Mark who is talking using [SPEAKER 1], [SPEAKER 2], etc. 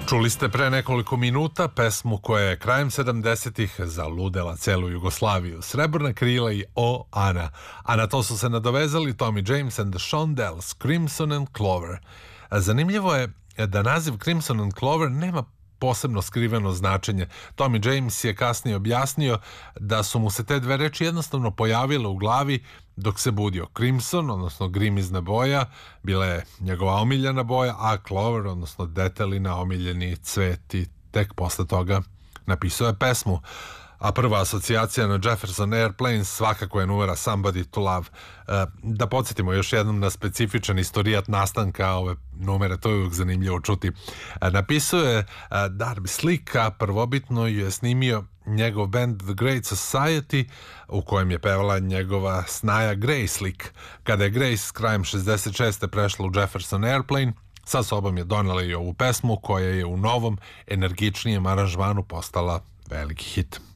[SPEAKER 1] Čuli ste pre nekoliko minuta pesmu koja je krajem 70-ih zaludela celu Jugoslaviju. Srebrna krila i O Ana. A na to su se nadovezali Tommy James and the Shondells, Crimson and Clover. Zanimljivo je da naziv Crimson and Clover nema posebno skriveno značenje. Tommy James je kasnije objasnio da su mu se te dve reči jednostavno pojavile u glavi dok se budio. Crimson, odnosno grimizna boja, bila je njegova omiljena boja, a Clover, odnosno detelina, omiljeni cvet, i tek posle toga napisao je pesmu. A prva asocijacija na Jefferson Airplane svakako je numera Somebody to Love. Da podsjetimo još jednom na specifičan istorijat nastanka ove numere, to je uvijek zanimljivo čuti. Napisao je Darby Slick, a prvobitno je snimio njegov band The Great Society, u kojem je pevala njegova snaja Grace Slick. Kada je Grace krajem 66. prešla u Jefferson Airplane, sa sobom je donela i ovu pesmu koja je u novom, energičnijem aranžmanu postala veliki hit.